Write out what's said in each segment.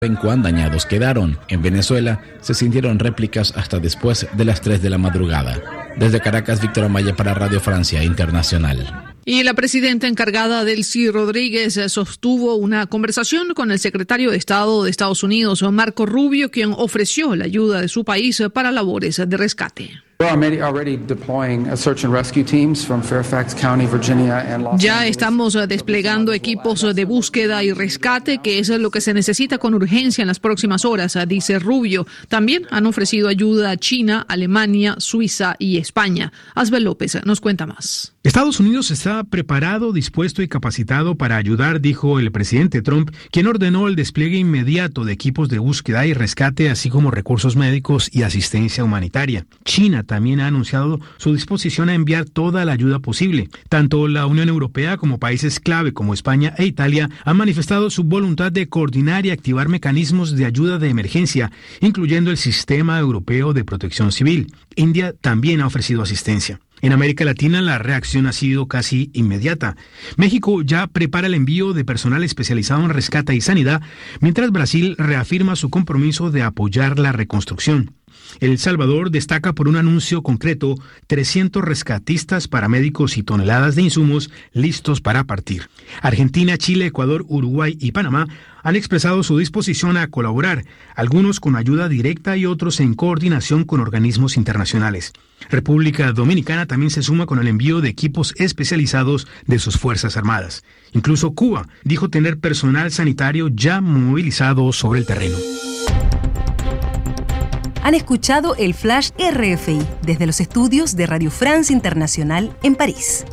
en cuán dañados quedaron. En Venezuela se sintieron réplicas hasta después de las 3 de la madrugada. Desde Caracas, Víctor Amaya para Radio Francia Internacional. Y la presidenta encargada, Delcy Rodríguez, sostuvo una conversación con el secretario de Estado de Estados Unidos, Marco Rubio, quien ofreció la ayuda de su país para labores de rescate. Ya estamos desplegando equipos de búsqueda y rescate, que es lo que se necesita con urgencia en las próximas horas, dice Rubio. También han ofrecido ayuda a China, Alemania, Suiza y España. Asbel López nos cuenta más. Estados Unidos está preparado, dispuesto y capacitado para ayudar, dijo el presidente Trump, quien ordenó el despliegue inmediato de equipos de búsqueda y rescate, así como recursos médicos y asistencia humanitaria. China también ha anunciado su disposición a enviar toda la ayuda posible. Tanto la Unión Europea como países clave como España e Italia han manifestado su voluntad de coordinar y activar mecanismos de ayuda de emergencia, incluyendo el Sistema Europeo de Protección Civil. India también ha ofrecido asistencia. En América Latina la reacción ha sido casi inmediata. México ya prepara el envío de personal especializado en rescate y sanidad, mientras Brasil reafirma su compromiso de apoyar la reconstrucción. El Salvador destaca por un anuncio concreto: 300 rescatistas, paramédicos y toneladas de insumos listos para partir. Argentina, Chile, Ecuador, Uruguay y Panamá han expresado su disposición a colaborar, algunos con ayuda directa y otros en coordinación con organismos internacionales. República Dominicana también se suma con el envío de equipos especializados de sus Fuerzas Armadas. Incluso Cuba dijo tener personal sanitario ya movilizado sobre el terreno. Han escuchado el Flash RFI desde los estudios de Radio France Internacional en París.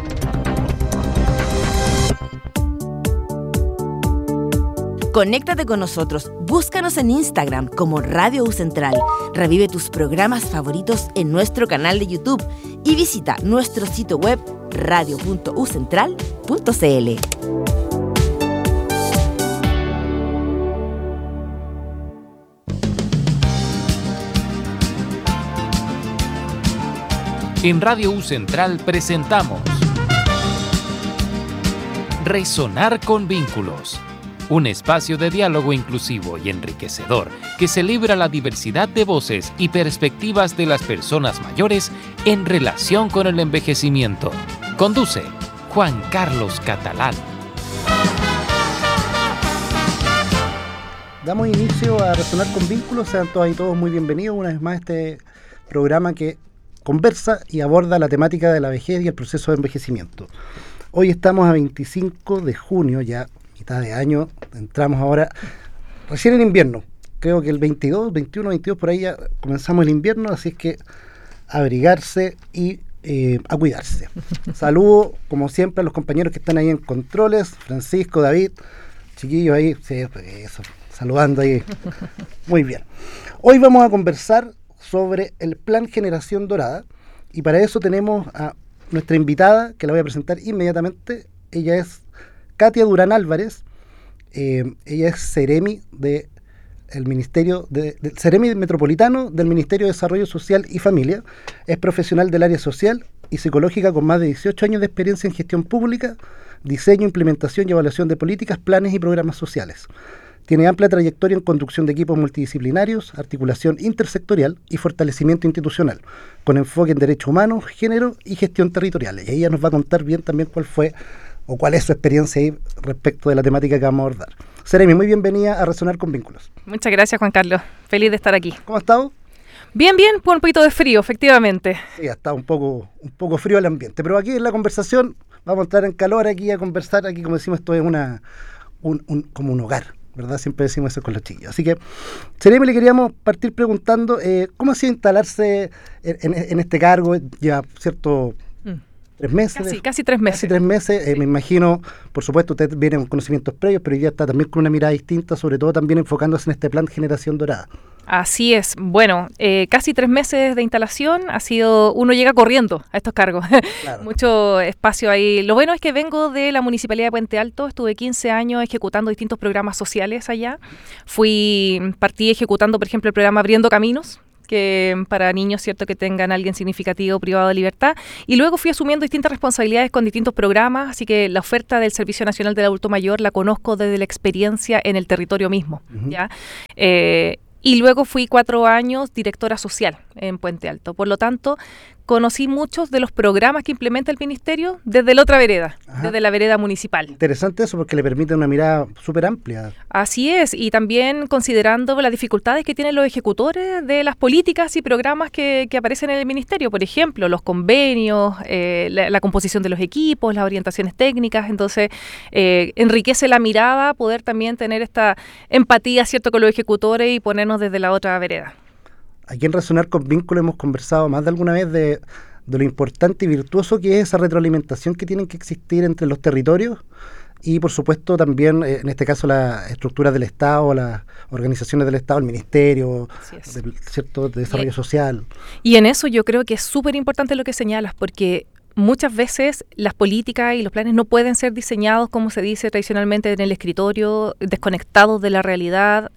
Conéctate con nosotros, búscanos en Instagram como Radio U Central, revive tus programas favoritos en nuestro canal de YouTube y visita nuestro sitio web radio.ucentral.cl. En Radio U Central presentamos Resonar con Vínculos, un espacio de diálogo inclusivo y enriquecedor que celebra la diversidad de voces y perspectivas de las personas mayores en relación con el envejecimiento. Conduce Juan Carlos Catalán. Damos inicio a Resonar con Vínculos. Sean todas y todos muy bienvenidos una vez más a este programa que conversa y aborda la temática de la vejez y el proceso de envejecimiento. Hoy estamos a 25 de junio, ya mitad de año, entramos ahora recién en invierno. Creo que el 22, 21, 22 por ahí ya comenzamos el invierno, así es que abrigarse y a cuidarse. Saludo, como siempre, a los compañeros que están ahí en controles, Francisco, David, chiquillos ahí, sí, eso, saludando ahí. Muy bien. Hoy vamos a conversar sobre el Plan Generación Dorada, y para eso tenemos a nuestra invitada, que la voy a presentar inmediatamente. Ella es Katia Durán Álvarez. Ella es Seremi del Seremi Metropolitano del Ministerio de Desarrollo Social y Familia. Es profesional del área social y psicológica con más de 18 años de experiencia en gestión pública, diseño, implementación y evaluación de políticas, planes y programas sociales. Tiene amplia trayectoria en conducción de equipos multidisciplinarios, articulación intersectorial y fortalecimiento institucional, con enfoque en derechos humanos, género y gestión territorial. Y ella nos va a contar bien también cuál es su experiencia ahí respecto de la temática que vamos a abordar. Seremi, muy bienvenida a Resonar con Vínculos. Muchas gracias, Juan Carlos. Feliz de estar aquí. ¿Cómo has estado? Bien, por un poquito de frío, efectivamente. Sí, está un poco frío el ambiente, pero aquí en la conversación vamos a entrar en calor aquí a conversar. Aquí, como decimos, esto es como un hogar, ¿verdad? Siempre decimos eso con los chiquillos. Así que, Seremi, le queríamos partir preguntando ¿cómo ha sido instalarse en este cargo? Ya, ¿cierto? 3 meses. Casi 3 meses. Casi 3 meses. Me imagino, por supuesto, usted viene con conocimientos previos, pero ya está también con una mirada distinta, sobre todo también enfocándose en este plan Generación Dorada. Así es. Bueno, casi 3 meses de instalación. Uno llega corriendo a estos cargos. Claro. Mucho espacio ahí. Lo bueno es que vengo de la Municipalidad de Puente Alto. Estuve 15 años ejecutando distintos programas sociales allá. Partí ejecutando, por ejemplo, el programa Abriendo Caminos, que para niños, cierto, que tengan alguien significativo privado de libertad. Y luego fui asumiendo distintas responsabilidades con distintos programas, así que la oferta del Servicio Nacional del Adulto Mayor la conozco desde la experiencia en el territorio mismo, ¿ya? Y luego fui 4 años directora social en Puente Alto. Por lo tanto, conocí muchos de los programas que implementa el Ministerio desde la otra vereda, desde la vereda municipal. Interesante eso porque le permite una mirada súper amplia. Así es, y también considerando las dificultades que tienen los ejecutores de las políticas y programas que aparecen en el Ministerio. Por ejemplo, los convenios, la composición de los equipos, las orientaciones técnicas. Entonces, enriquece la mirada poder también tener esta empatía, ¿cierto?, con los ejecutores y ponernos desde la otra vereda. Aquí en Resonar con Vínculos hemos conversado más de alguna vez de lo importante y virtuoso que es esa retroalimentación que tienen que existir entre los territorios y, por supuesto, también, en este caso, las estructuras del Estado, las organizaciones del Estado, el Ministerio, del cierto de Desarrollo Social. Y en eso yo creo que es súper importante lo que señalas, porque muchas veces las políticas y los planes no pueden ser diseñados, como se dice tradicionalmente, en el escritorio, desconectados de la realidad,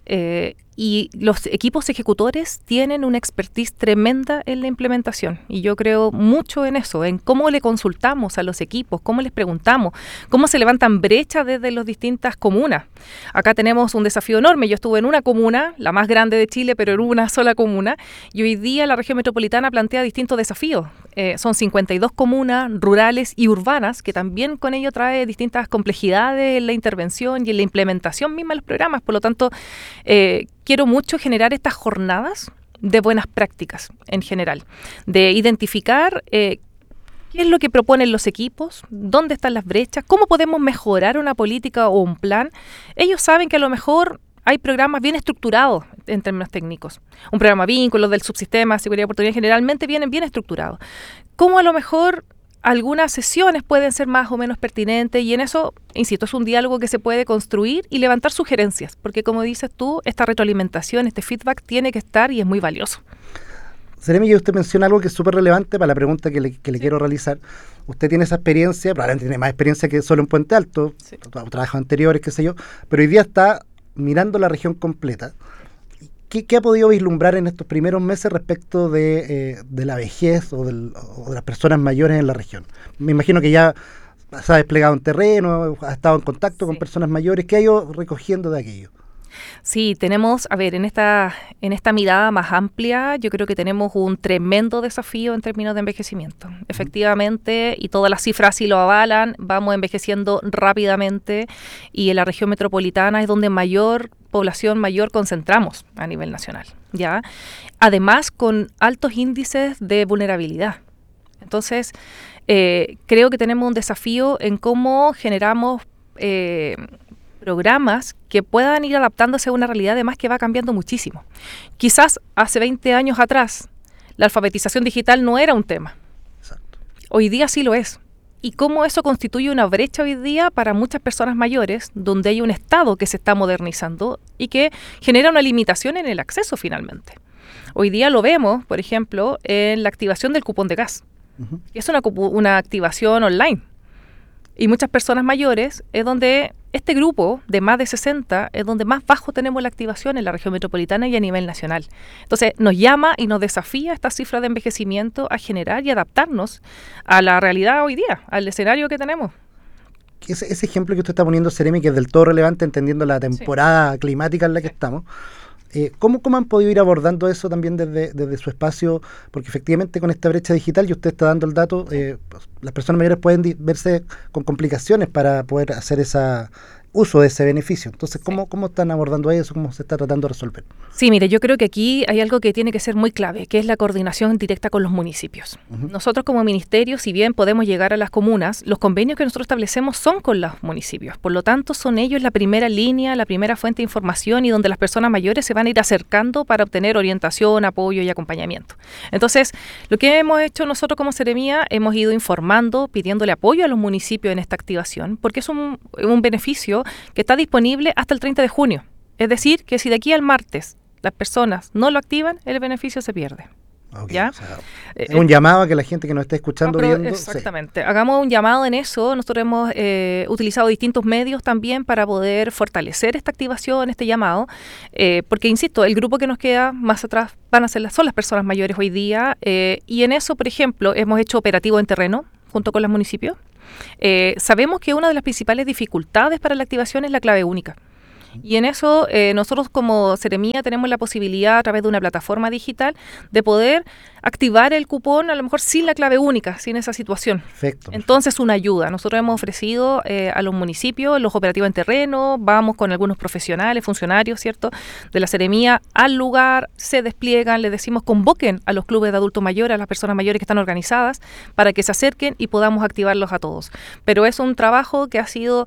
y los equipos ejecutores tienen una expertise tremenda en la implementación. Y yo creo mucho en eso, en cómo le consultamos a los equipos, cómo les preguntamos, cómo se levantan brechas desde las distintas comunas. Acá tenemos un desafío enorme. Yo estuve en una comuna, la más grande de Chile, pero en una sola comuna, y hoy día la región metropolitana plantea distintos desafíos. Son 52 comunas rurales y urbanas, que también con ello trae distintas complejidades en la intervención y en la implementación misma de los programas. Por lo tanto, quiero mucho generar estas jornadas de buenas prácticas en general, de identificar qué es lo que proponen los equipos, dónde están las brechas, cómo podemos mejorar una política o un plan. Ellos saben que a lo mejor hay programas bien estructurados en términos técnicos. Un programa vínculos del subsistema, seguridad y oportunidad generalmente vienen bien estructurados. Cómo a lo mejor algunas sesiones pueden ser más o menos pertinentes, y en eso, insisto, es un diálogo que se puede construir y levantar sugerencias, porque como dices tú, esta retroalimentación, este feedback tiene que estar y es muy valioso. Seremi, usted menciona algo que es súper relevante para la pregunta que le quiero realizar. Usted tiene esa experiencia, probablemente tiene más experiencia que solo en Puente Alto, trabajos anteriores, qué sé yo, pero hoy día está mirando la región completa. ¿Qué ha podido vislumbrar en estos primeros meses respecto de la vejez o de las personas mayores en la región? Me imagino que ya se ha desplegado en terreno, ha estado en contacto con personas mayores. ¿Qué ha ido recogiendo de aquello? Sí, tenemos, en esta mirada más amplia, yo creo que tenemos un tremendo desafío en términos de envejecimiento. Efectivamente, y todas las cifras así lo avalan, vamos envejeciendo rápidamente, y en la región metropolitana es donde mayor población concentramos a nivel nacional, ¿ya? Además, con altos índices de vulnerabilidad. Entonces, creo que tenemos un desafío en cómo generamos programas que puedan ir adaptándose a una realidad además que va cambiando muchísimo. Quizás hace 20 años atrás la alfabetización digital no era un tema. Exacto. Hoy día sí lo es. Y cómo eso constituye una brecha hoy día para muchas personas mayores, donde hay un Estado que se está modernizando y que genera una limitación en el acceso finalmente. Hoy día lo vemos, por ejemplo, en la activación del cupón de gas. Que es una activación online. Y muchas personas mayores es donde este grupo de más de 60 es donde más bajo tenemos la activación en la región metropolitana y a nivel nacional. Entonces nos llama y nos desafía esta cifra de envejecimiento a generar y adaptarnos a la realidad hoy día, al escenario que tenemos. Ese ejemplo que usted está poniendo, Seremi, que es del todo relevante entendiendo la temporada climática en la que estamos. ¿Cómo han podido ir abordando eso también desde su espacio? Porque efectivamente con esta brecha digital, y usted está dando el dato, las personas mayores pueden verse con complicaciones para poder hacer uso de ese beneficio. Entonces, ¿cómo están abordando eso? ¿Cómo se está tratando de resolver? Sí, mire, yo creo que aquí hay algo que tiene que ser muy clave, que es la coordinación directa con los municipios. Nosotros como ministerio, si bien podemos llegar a las comunas, los convenios que nosotros establecemos son con los municipios. Por lo tanto, son ellos la primera línea, la primera fuente de información y donde las personas mayores se van a ir acercando para obtener orientación, apoyo y acompañamiento. Entonces, lo que hemos hecho nosotros como Seremía, hemos ido informando, pidiéndole apoyo a los municipios en esta activación, porque es un beneficio que está disponible hasta el 30 de junio. Es decir, que si de aquí al martes las personas no lo activan, el beneficio se pierde. Okay, ¿ya? O sea, es un llamado a que la gente que nos esté escuchando, viendo... Exactamente. Sí. Hagamos un llamado en eso. Nosotros hemos utilizado distintos medios también para poder fortalecer esta activación, este llamado, porque, insisto, el grupo que nos queda más atrás son las personas mayores hoy día, y en eso, por ejemplo, hemos hecho operativo en terreno junto con los municipios. Sabemos que una de las principales dificultades para la activación es la clave única. Y en eso nosotros como Seremía tenemos la posibilidad a través de una plataforma digital de poder activar el cupón a lo mejor sin la clave única, sin esa situación. Perfecto. Entonces una ayuda. Nosotros hemos ofrecido a los municipios los operativos en terreno, vamos con algunos profesionales, funcionarios, ¿cierto?, de la Seremía al lugar, se despliegan, les decimos convoquen a los clubes de adultos mayores, a las personas mayores que están organizadas para que se acerquen y podamos activarlos a todos. Pero es un trabajo que ha sido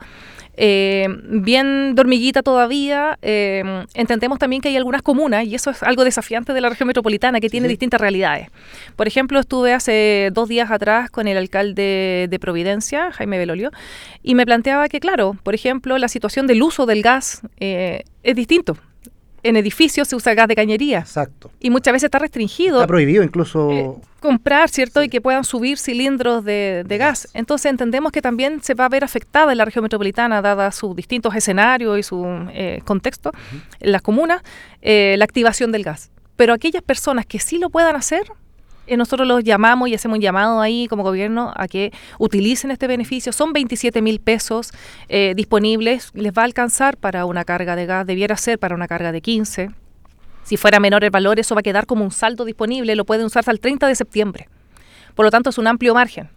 bien de hormiguita todavía. Entendemos también que hay algunas comunas, y eso es algo desafiante de la región metropolitana, que tiene distintas realidades. Por ejemplo, estuve hace 2 días atrás con el alcalde de Providencia, Jaime Belolio, y me planteaba que, claro, por ejemplo, la situación del uso del gas es distinto. En edificios se usa gas de cañería. Exacto. Y muchas veces está restringido. Está prohibido incluso... comprar, ¿cierto? Sí. Y que puedan subir cilindros de gas. Entonces entendemos que también se va a ver afectada en la región metropolitana, dada sus distintos escenarios y su contexto, en las comunas, la activación del gas. Pero aquellas personas que sí lo puedan hacer, nosotros los llamamos y hacemos un llamado ahí como gobierno a que utilicen este beneficio. Son 27,000 pesos disponibles, les va a alcanzar para una carga de gas, debiera ser para una carga de 15. Si fuera menor el valor, eso va a quedar como un saldo disponible, lo pueden usar hasta el 30 de septiembre. Por lo tanto, es un amplio margen.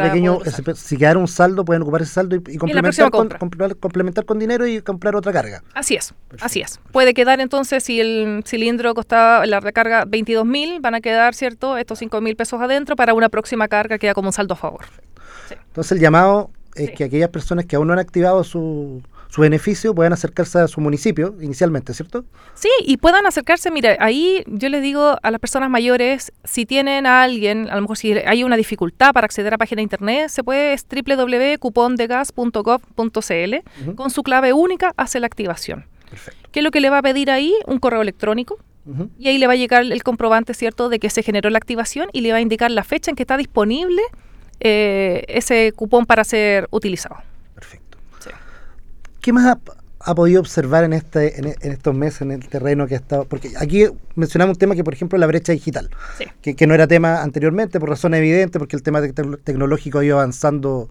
Si quedara un saldo, pueden ocupar ese saldo y complementar con dinero y comprar otra carga. Así es, perfecto, así es. Puede quedar entonces, si el cilindro costaba la recarga 22,000, van a quedar, ¿cierto?, estos 5,000 pesos adentro, para una próxima carga queda como un saldo a favor. Sí. Entonces el llamado es que aquellas personas que aún no han activado su beneficio puedan acercarse a su municipio inicialmente, ¿cierto? Sí, y puedan acercarse. Mira, ahí yo les digo a las personas mayores, si tienen a alguien, a lo mejor si hay una dificultad para acceder a página de internet, se puede, es www.cupondegas.gov.cl, con su clave única hace la activación. Perfecto. ¿Qué es lo que le va a pedir ahí? Un correo electrónico, y ahí le va a llegar el comprobante, ¿cierto?, de que se generó la activación, y le va a indicar la fecha en que está disponible ese cupón para ser utilizado. Perfecto. ¿Qué más ha podido observar en estos meses en el terreno que ha estado? Porque aquí mencionamos un tema que, por ejemplo, la brecha digital, que no era tema anteriormente por razones evidentes, porque el tema tecnológico ha ido avanzando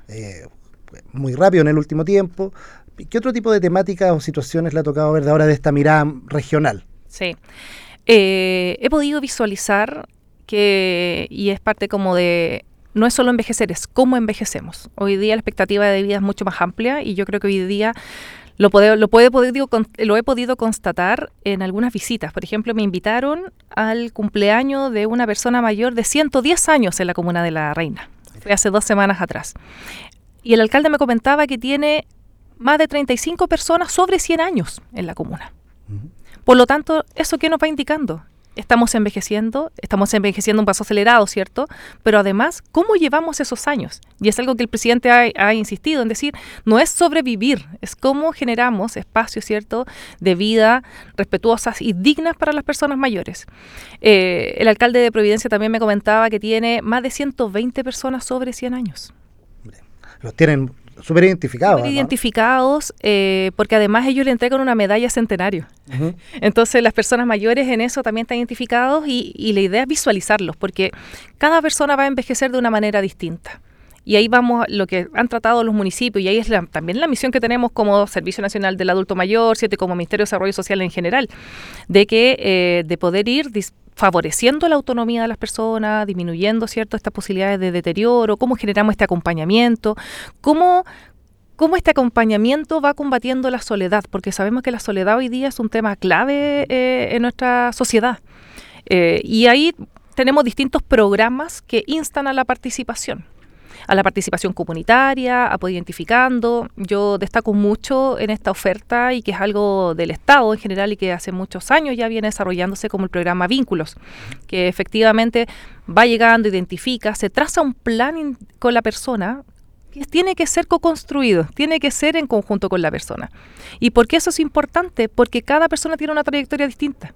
muy rápido en el último tiempo. ¿Qué otro tipo de temáticas o situaciones le ha tocado ver de ahora de esta mirada regional? Sí. He podido visualizar que, y es parte como de... No es solo envejecer, es cómo envejecemos. Hoy día la expectativa de vida es mucho más amplia, y yo creo que hoy día lo he podido constatar en algunas visitas. Por ejemplo, me invitaron al cumpleaños de una persona mayor de 110 años en la comuna de La Reina. Fue hace 2 semanas atrás. Y el alcalde me comentaba que tiene más de 35 personas sobre 100 años en la comuna. Por lo tanto, ¿eso qué nos va indicando? Estamos envejeciendo un paso acelerado, ¿cierto? Pero además, ¿cómo llevamos esos años? Y es algo que el presidente ha insistido en decir, no es sobrevivir, es cómo generamos espacios, ¿cierto?, de vida respetuosas y dignas para las personas mayores. El alcalde de Providencia también me comentaba que tiene más de 120 personas sobre 100 años. Los tienen súper identificados. Súper identificados, porque además ellos le entregan una medalla centenario. Entonces las personas mayores en eso también están identificados, y la idea es visualizarlos, porque cada persona va a envejecer de una manera distinta. Y ahí vamos, lo que han tratado los municipios, y ahí es también la misión que tenemos como Servicio Nacional del Adulto Mayor, ¿cierto?, y como Ministerio de Desarrollo Social en general, de poder ir favoreciendo la autonomía de las personas, disminuyendo, ¿cierto?, estas posibilidades de deterioro, cómo generamos este acompañamiento, cómo este acompañamiento va combatiendo la soledad, porque sabemos que la soledad hoy día es un tema clave en nuestra sociedad. Y ahí tenemos distintos programas que instan a la participación comunitaria, a poder identificando. Yo destaco mucho en esta oferta, y que es algo del Estado en general y que hace muchos años ya viene desarrollándose, como el programa Vínculos, que efectivamente va llegando, identifica, se traza un plan con la persona que tiene que ser co-construido, tiene que ser en conjunto con la persona. ¿Y por qué eso es importante? Porque cada persona tiene una trayectoria distinta.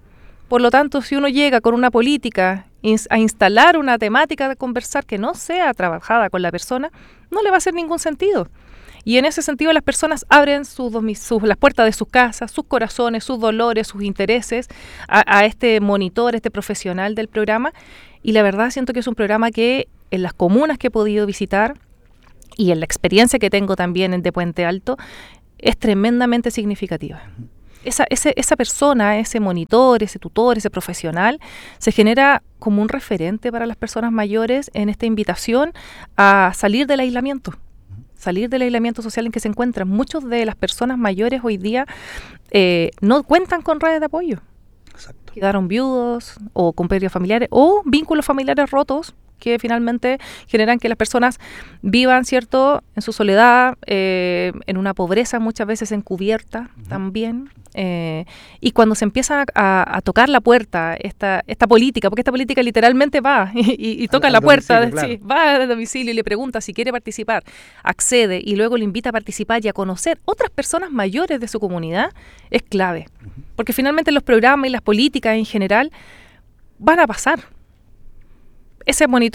Por lo tanto, si uno llega con una política a instalar una temática de conversar que no sea trabajada con la persona, no le va a hacer ningún sentido. Y en ese sentido las personas abren las puertas de sus casas, sus corazones, sus dolores, sus intereses a este monitor, este profesional del programa. Y la verdad siento que es un programa que en las comunas que he podido visitar y en la experiencia que tengo también en de Puente Alto es tremendamente significativa. Esa persona, ese monitor, ese tutor, ese profesional, se genera como un referente para las personas mayores en esta invitación a salir del aislamiento social en que se encuentran. Muchos de las personas mayores hoy día no cuentan con redes de apoyo. Exacto. Quedaron viudos o con pérdidas familiares o vínculos familiares rotos que finalmente generan que las personas vivan, ¿cierto?, en su soledad, en una pobreza muchas veces encubierta también. Y cuando se empieza a tocar la puerta, esta política, porque esta política literalmente va y toca la puerta, claro. Sí, va al domicilio y le pregunta si quiere participar, accede y luego le invita a participar y a conocer otras personas mayores de su comunidad, es clave. Porque finalmente los programas y las políticas en general van a pasar. Ese monitor